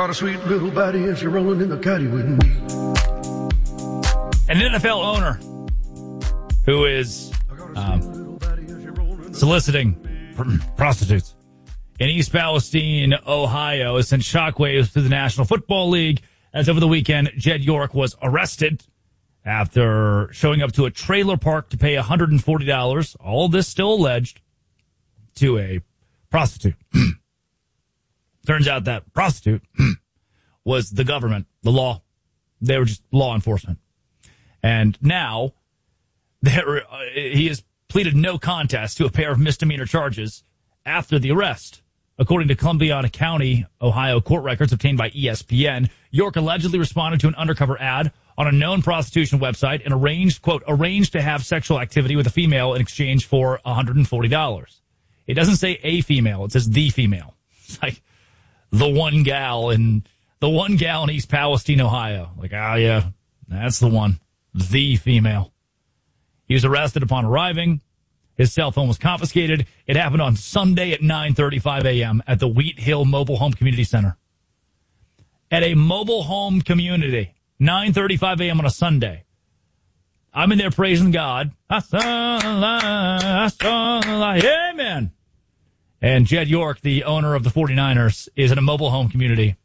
got a sweet little body and she's rolling in the caddy with me. An NFL owner who is soliciting prostitutes in East Palestine, Ohio, has sent shockwaves to the National Football League as over the weekend, Jed York was arrested after showing up to a trailer park to pay $140, all this still alleged, to a prostitute. Turns out that prostitute was the government, the law. They were just law enforcement. And now he has pleaded no contest to a pair of misdemeanor charges after the arrest. According to Columbiana County, Ohio court records obtained by ESPN, York allegedly responded to an undercover ad on a known prostitution website and arranged to have sexual activity with a female in exchange for $140. It doesn't say a female, it says the female. It's like the one gal in East Palestine, Ohio. Like, oh yeah, that's the one. The female. He was arrested upon arriving. His cell phone was confiscated. It happened on Sunday at 9:35 a.m. at the Wheat Hill Mobile Home Community Center. At a mobile home community, 9:35 a.m. on a Sunday. I'm in there praising God. Amen. And Jed York, the owner of the 49ers, is in a mobile home community.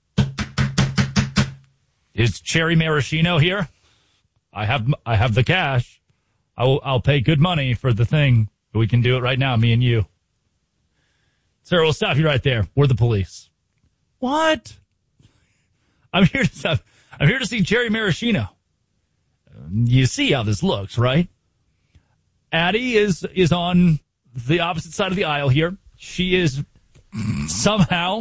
Is Cherry Maraschino here? I have the cash. I'll pay good money for the thing. We can do it right now, me and you. Sir, we'll stop you right there. We're the police. What? I'm here to see Cherry Maraschino. You see how this looks, right? Addie is on the opposite side of the aisle here. She is somehow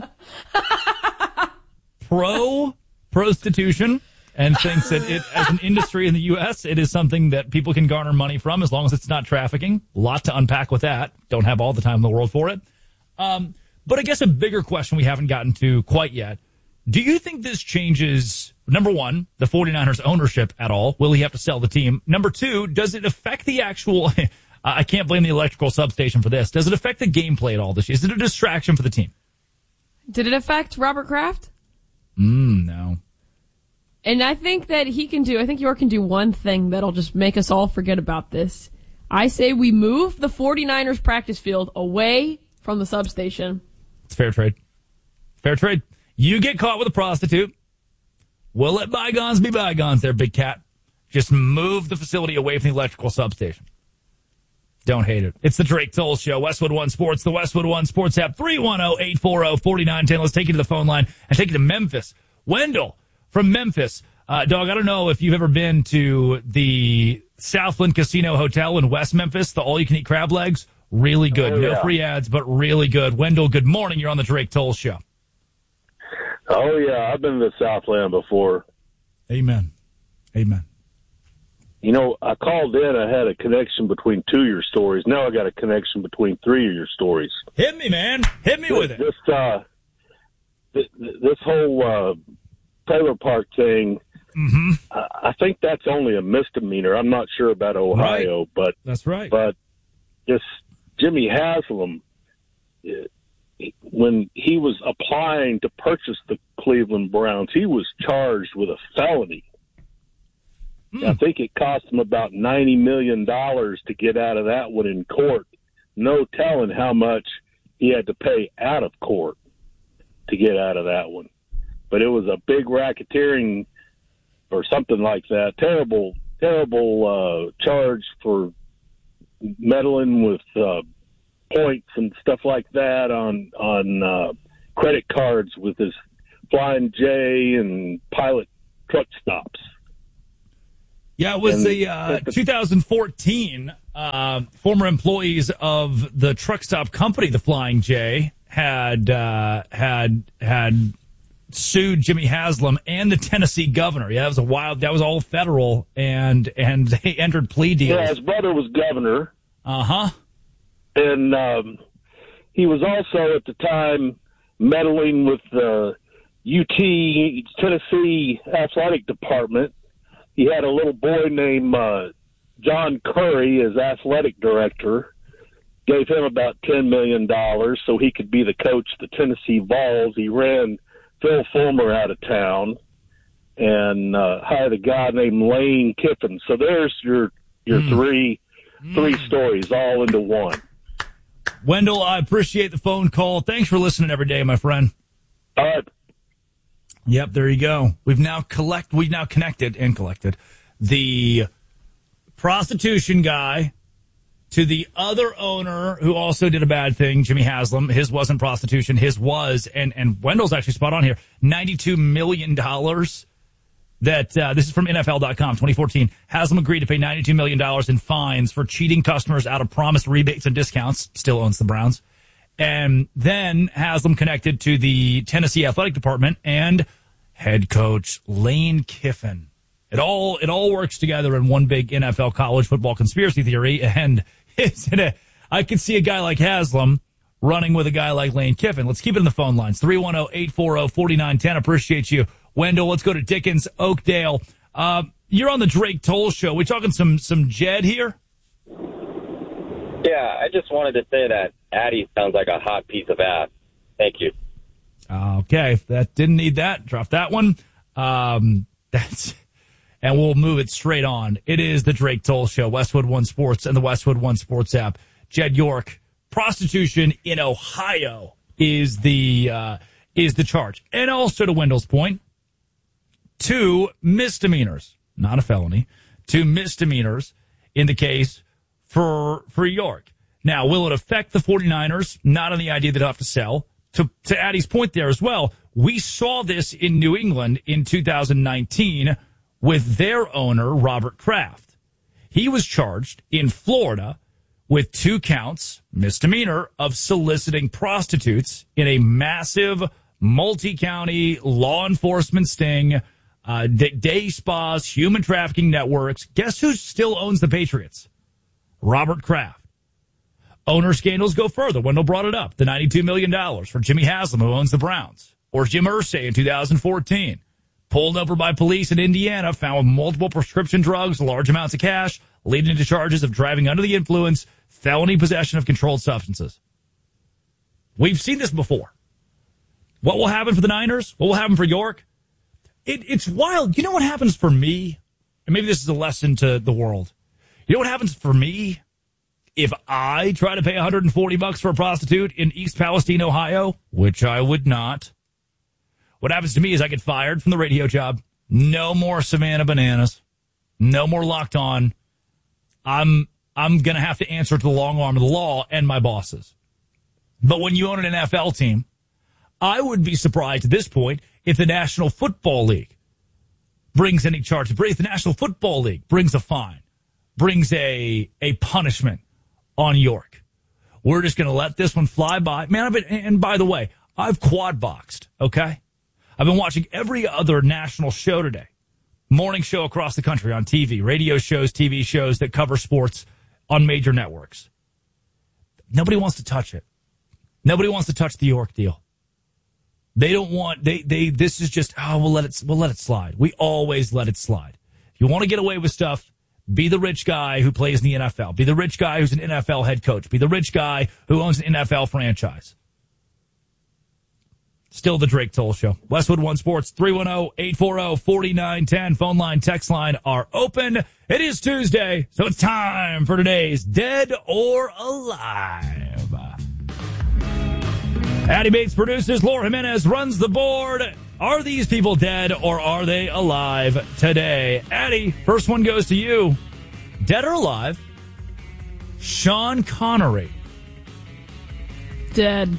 pro-prostitution and thinks that it, as an industry in the U.S., it is something that people can garner money from as long as it's not trafficking. A lot to unpack with that. Don't have all the time in the world for it. But I guess a bigger question we haven't gotten to quite yet. Do you think this changes, number one, the 49ers ownership at all? Will he have to sell the team? Number two, does it affect the actual, I can't blame the electrical substation for this. Does it affect the gameplay at all this year? Is it a distraction for the team? Did it affect Robert Kraft? No. And I think that I think York can do one thing that'll just make us all forget about this. I say we move the 49ers practice field away from the substation. It's fair trade. Fair trade. You get caught with a prostitute. We'll let bygones be bygones there, big cat. Just move the facility away from the electrical substation. Don't hate it. It's the Drake Toll Show, Westwood One Sports, the Westwood One Sports app, 310-840-4910. Let's take you to the phone line and take you to Memphis. Wendell from Memphis. Dog, I don't know if you've ever been to the Southland Casino Hotel in West Memphis, the all-you-can-eat crab legs. Really good. Oh, yeah. No free ads, but really good. Wendell, good morning. You're on the Drake Toll Show. Oh, yeah. I've been to Southland before. Amen. Amen. You know, I called in. I had a connection between two of your stories. Now I got a connection between three of your stories. Hit me, man. Hit me with it. This whole trailer park thing, I think that's only a misdemeanor. I'm not sure about Ohio, right. But that's right. But this Jimmy Haslam, when he was applying to purchase the Cleveland Browns, he was charged with a felony. I think it cost him about $90 million to get out of that one in court. No telling how much he had to pay out of court to get out of that one. But it was a big racketeering or something like that. Terrible charge for meddling with points and stuff like that on credit cards with his Flying J and Pilot truck stops. Yeah, it was 2014. Former employees of the truck stop company, the Flying J, had sued Jimmy Haslam and the Tennessee governor. Yeah, that was all federal, and they entered plea deals. Yeah, his brother was governor. Uh-huh. And he was also at the time meddling with the UT Tennessee athletic department. He had a little boy named John Curry as athletic director, gave him about $10 million so he could be the coach of the Tennessee Vols. He ran Phil Fulmer out of town and hired a guy named Lane Kiffin. So there's your three stories all into one. Wendell, I appreciate the phone call. Thanks for listening every day, my friend. All right. Yep, there you go. We've now connected the prostitution guy to the other owner who also did a bad thing, Jimmy Haslam. His wasn't prostitution. His was, and Wendell's actually spot on here, $92 million. That this is from NFL.com, 2014. Haslam agreed to pay $92 million in fines for cheating customers out of promised rebates and discounts. Still owns the Browns. And then Haslam connected to the Tennessee Athletic Department and head coach Lane Kiffin. It all works together in one big NFL college football conspiracy theory. And I could see a guy like Haslam running with a guy like Lane Kiffin. Let's keep it in the phone lines. 310-840-4910. Appreciate you. Wendell, let's go to Dickens, Oakdale. You're on the Drake Toll Show. We talking some Jed here? Yeah, I just wanted to say that Addy sounds like a hot piece of ass. Thank you. Okay, that didn't need that. Drop that one. And we'll move it straight on. It is the Drake Toll Show, Westwood One Sports and the Westwood One Sports app. Jed York, prostitution in Ohio is the charge. And also to Wendell's point, 2 misdemeanors, not a felony, 2 misdemeanors in the case for York. Now, will it affect the 49ers? Not on the idea that they'll have to sell. To Addy's point there as well, we saw this in New England in 2019 with their owner, Robert Kraft. He was charged in Florida with 2 counts, misdemeanor, of soliciting prostitutes in a massive multi-county law enforcement sting, day spas, human trafficking networks. Guess who still owns the Patriots? Robert Kraft. Owner scandals go further. Wendell brought it up. The $92 million for Jimmy Haslam, who owns the Browns. Or Jim Irsay in 2014. Pulled over by police in Indiana, found with multiple prescription drugs, large amounts of cash, leading to charges of driving under the influence, felony possession of controlled substances. We've seen this before. What will happen for the Niners? What will happen for York? It's wild. You know what happens for me? And maybe this is a lesson to the world. You know what happens for me if I try to pay $140 for a prostitute in East Palestine, Ohio, which I would not? What happens to me is I get fired from the radio job. No more Savannah Bananas. No more Locked On. I'm going to have to answer to the long arm of the law and my bosses. But when you own an NFL team, I would be surprised at this point if the National Football League brings any charges. If the National Football League brings a fine, brings a punishment on York. We're just going to let this one fly by. Man, and by the way, I've quad boxed, okay? I've been watching every other national show today. Morning show across the country on TV, radio shows, TV shows that cover sports on major networks. Nobody wants to touch it. Nobody wants to touch the York deal. They don't want, this is just, we'll let it slide. We always let it slide. If you want to get away with stuff, be the rich guy who plays in the NFL. Be the rich guy who's an NFL head coach. Be the rich guy who owns an NFL franchise. Still the Drake Toll Show. Westwood One Sports, 310-840-4910. Phone line, text line are open. It is Tuesday, so it's time for today's Dead or Alive. Addy Bates produces. Laura Jimenez runs the board. Are these people dead or are they alive today? Addy, first one goes to you. Dead or alive? Sean Connery. Dead.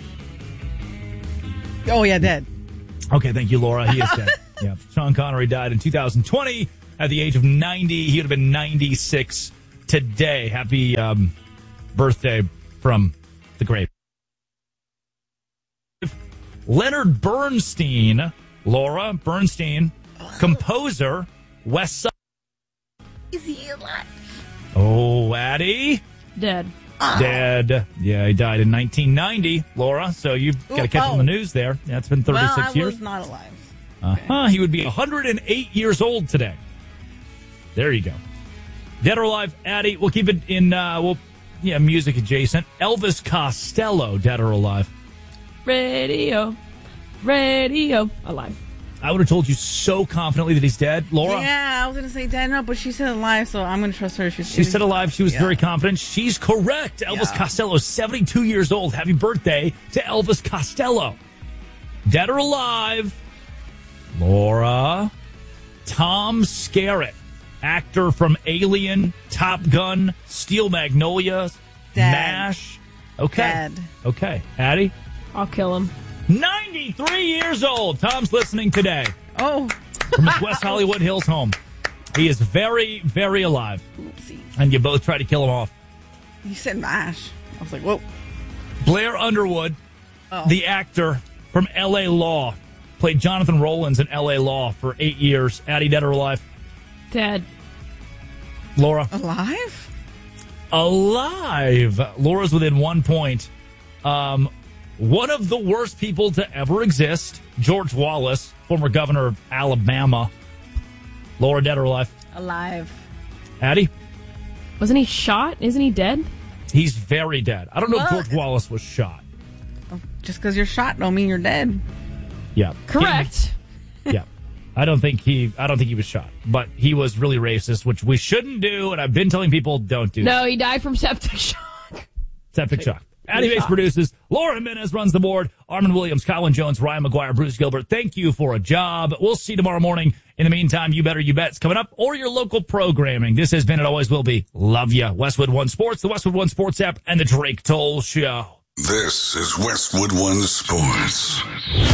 Oh, yeah, dead. Okay, thank you, Laura. He is dead. Yeah, Sean Connery died in 2020 at the age of 90. He would have been 96 today. Happy birthday from the grave. Leonard Bernstein, Laura Bernstein, composer, West Side. Is he alive? Oh, Addy. Dead. Dead. Yeah, he died in 1990, Laura. So you've got to catch on the news there. Yeah, it's been 36 years. I was not alive. He would be 108 years old today. There you go. Dead or alive, Addy. We'll keep it in, music adjacent. Elvis Costello, dead or alive? Radio. Radio. Alive. I would have told you so confidently that he's dead. Laura? Yeah, I was going to say dead, no, but she said alive, so I'm going to trust her. She said alive. She was very confident. She's correct. Elvis Costello is 72 years old. Happy birthday to Elvis Costello. Dead or alive? Laura. Tom Skerritt, actor from Alien, Top Gun, Steel Magnolias, Dead. MASH. Okay. Dead. Okay. Addie? I'll kill him. 93 years old. Tom's listening today Oh, from his West Hollywood Hills home. He is very, very alive. let's see. And you both tried to kill him off. He said MASH. I was like, whoa. Blair Underwood, the actor from L.A. Law, played Jonathan Rollins in L.A. Law for 8 years. Addie, dead or alive? Dead. Laura? Alive? Alive. Laura's within 1 point. One of the worst people to ever exist, George Wallace, former governor of Alabama. Laura, dead or alive? Alive. Addie? Wasn't he shot? Isn't he dead? He's very dead. I don't know if What? George Wallace was shot. Just because you're shot don't mean you're dead. Yeah. Correct. Yeah. I don't think he was shot, but he was really racist, which we shouldn't do, and I've been telling people don't do. No, he died from septic shock. Septic shock. Addie Bates produces. Laura Jimenez runs the board. Armin Williams, Colin Jones, Ryan McGuire, Bruce Gilbert. Thank you for a job. We'll see you tomorrow morning. In the meantime, You Better You Bet's coming up, or your local programming. This has been, it always will be, Love Ya. Westwood One Sports, the Westwood One Sports app, and the Drake Toll Show. This is Westwood One Sports.